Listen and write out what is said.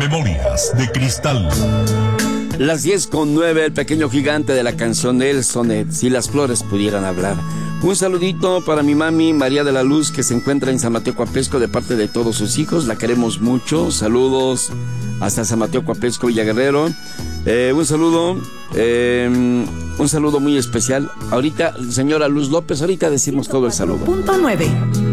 Memorias de Cristal. Las 10:09, el pequeño gigante de la canción del Sonet, si las flores pudieran hablar. Un saludito para mi mami María de la Luz, que se encuentra en San Mateo Coapesco, de parte de todos sus hijos. La queremos mucho. Saludos hasta San Mateo Coapesco, Villaguerrero. Un saludo muy especial. Ahorita, señora Luz López, ahorita decimos todo el saludo. .9